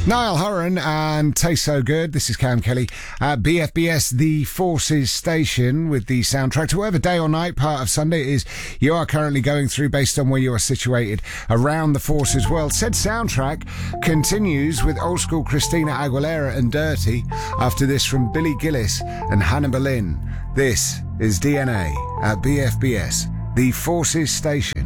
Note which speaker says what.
Speaker 1: Niall Horan and Taste So Good. This is Cam Kelly at BFBS, the Forces station, with the soundtrack to whatever day or night, part of Sunday it is you are currently going through based on where you are situated around the Forces world. Said soundtrack continues with old school Christina Aguilera and Dirty. After this, from Billy Gillis and Hannah Boleyn. This is DNA at BFBS, the Forces station.